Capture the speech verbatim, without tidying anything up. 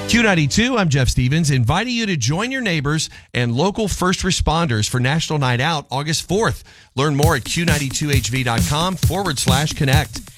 Q ninety-two, I'm Jeff Stevens, inviting you to join your neighbors and local first responders for National Night Out August fourth. Learn more at Q ninety-two H V dot com forward slash connect.